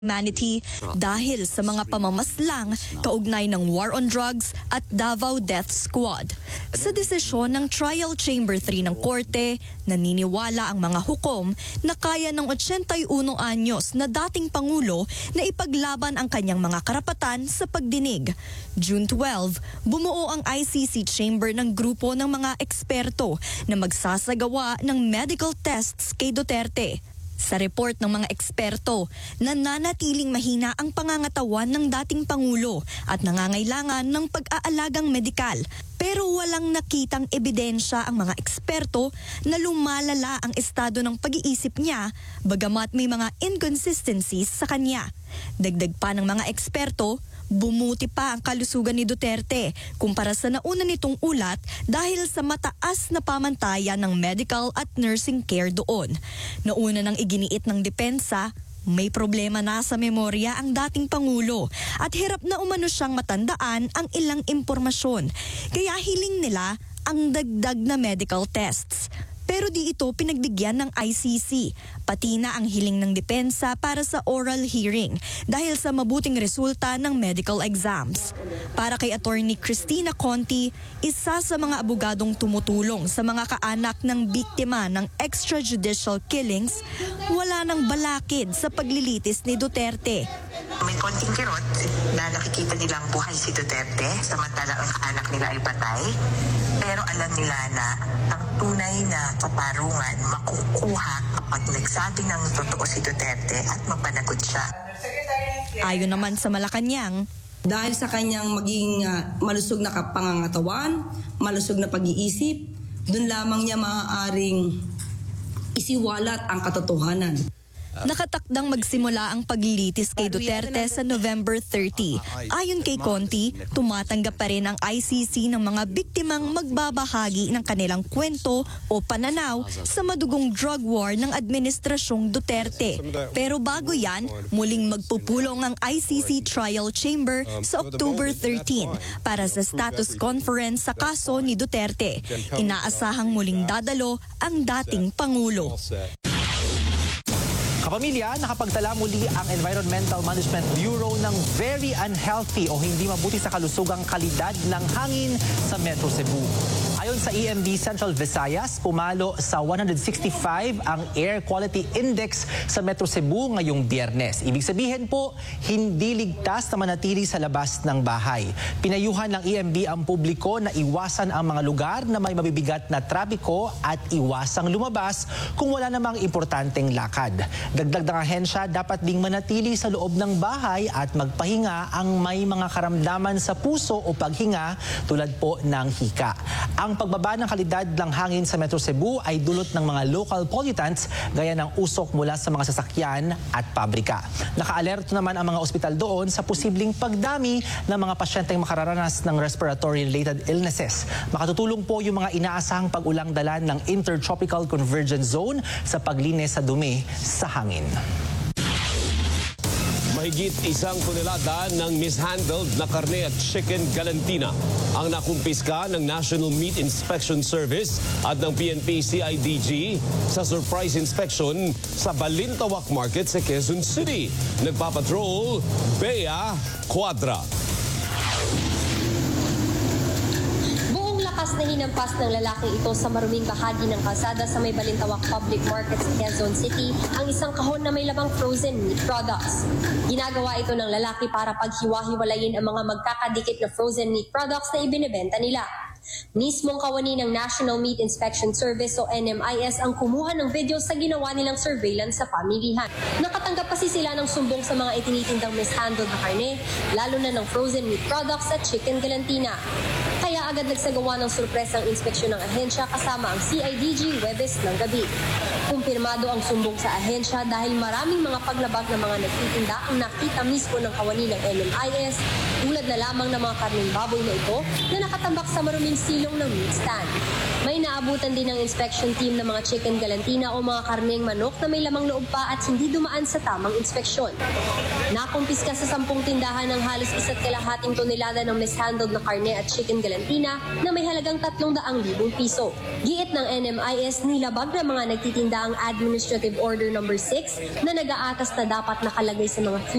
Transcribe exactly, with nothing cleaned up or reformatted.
humanity dahil sa mga pamamaslang kaugnay ng war on drugs at Davao Death Squad. Sa desisyon ng Trial Chamber three ng Korte, naniniwala ang mga hukom na kaya ng eighty-one anyos na dating Pangulo na ipaglaban ang kanyang mga karapatan sa pagdinig. June twelve, bumuo ang I C C Chamber ng grupo ng mga eksperto na magsasagawa ng medical tests kay Duterte. Sa report ng mga eksperto, nananatiling mahina ang pangangatawan ng dating Pangulo at nangangailangan ng pag-aalagang medikal. Pero walang nakitang ebidensya ang mga eksperto na lumalala ang estado ng pag-iisip niya bagamat may mga inconsistencies sa kanya. Dagdag pa ng mga eksperto, bumuti pa ang kalusugan ni Duterte kumpara sa nauna nitong ulat dahil sa mataas na pamantayan ng medical at nursing care doon. Nauna nang iginiit ng depensa, may problema na sa memorya ang dating Pangulo at hirap na umano siyang matandaan ang ilang impormasyon. Kaya hiling nila ang dagdag na medical tests. Pero di ito pinagbigyan ng I C C, pati na ang hiling ng depensa para sa oral hearing dahil sa mabuting resulta ng medical exams. Para kay Attorney Cristina Conti, isa sa mga abogadong tumutulong sa mga kaanak ng biktima ng extrajudicial killings, wala nang balakid sa paglilitis ni Duterte. May konting kirot na nakikita nilang buhay si Duterte samantala ang anak nila ay patay. Pero alam nila na ang tunay na katarungan makukuha kapag nagsabi ng totoo si Duterte at mapanagot siya. Ayon naman sa Malacanang, dahil sa kanyang maging uh, malusog na pangangatawan, malusog na pag-iisip, doon lamang niya maaaring isiwalat ang katotohanan. Nakatakdang magsimula ang paglilitis kay Duterte sa November thirtieth. Ayon kay Conti, tumatanggap pa rin ang I C C ng mga biktimang magbabahagi ng kanilang kwento o pananaw sa madugong drug war ng Administrasyong Duterte. Pero bago yan, muling magpupulong ang I C C Trial Chamber sa October thirteenth para sa status conference sa kaso ni Duterte. Inaasahang muling dadalo ang dating Pangulo. Kapamilya, nakapagtala muli ang Environmental Management Bureau ng very unhealthy o hindi mabuti sa kalusugang kalidad ng hangin sa Metro Cebu. Ayon sa E M D Central Visayas, pumalo sa one sixty-five ang Air Quality Index sa Metro Cebu ngayong Biyernes. Ibig sabihin po, hindi ligtas na manatili sa labas ng bahay. Pinayuhan ng E M D ang publiko na iwasan ang mga lugar na may mabibigat na trapiko at iwasang lumabas kung wala namang importanteng lakad. Dagdag ng ahensya, dapat ding manatili sa loob ng bahay at magpahinga ang may mga karamdaman sa puso o paghinga tulad po ng hika. Ang pagbaba ng kalidad ng hangin sa Metro Cebu ay dulot ng mga local pollutants gaya ng usok mula sa mga sasakyan at pabrika. Naka-alerto naman ang mga ospital doon sa posibleng pagdami ng mga pasyenteng makararanas ng respiratory-related illnesses. Makatutulong po yung mga inaasahang pag-ulang dala ng Intertropical Convergence Zone sa paglinis sa dumi sa hangin. Mahigit isang tonelada ng mishandled na karne at chicken galantina ang nakumpiska ng National Meat Inspection Service at ng P N P C I D G sa surprise inspection sa Balintawak Market sa Quezon City. Nagpapatrol, Bea Cuadra. Lakas na hinampas ng lalaki ito sa maruming bahagi ng kalsada sa may Balintawak Public Market sa Quezon City ang isang kahon na may labang frozen meat products. Ginagawa ito ng lalaki para paghiwa-hiwalayin ang mga magkakadikit na frozen meat products na ibinebenta nila. Mismong kawani ng National Meat Inspection Service o N M I S ang kumuha ng video sa ginawa nilang surveillance sa pamilihan. Nakatanggap kasi sila ng sumbong sa mga itinitindang mishandled na karne, lalo na ng frozen meat products at chicken galantina. Kaya agad nagsagawa ng surpresang inspeksyon ng ahensya kasama ang C I D G Huwebes ng gabi. Kumpirmado ang sumbong sa ahensya dahil maraming mga paglabag ng mga nagtitinda ang nakita mismo ng kawani ng N M I S tulad na lamang ng mga karning baboy na ito na nakatambak sa maruming silong ng meat stand. May naabutan din ng inspection team ng mga chicken galantina o mga karneng manok na may lamang loob pa at hindi dumaan sa tamang inspeksyon. Nakumpiska sa sampung tindahan ng halos isa't kalahating tonelada ng mishandled na karne at chicken galantina na may halagang tatlong daang libong piso. Giit ng N M I S, nilabag ng mga nagtitinda ang Administrative Order number six na nag-aatas na dapat nakalagay sa mga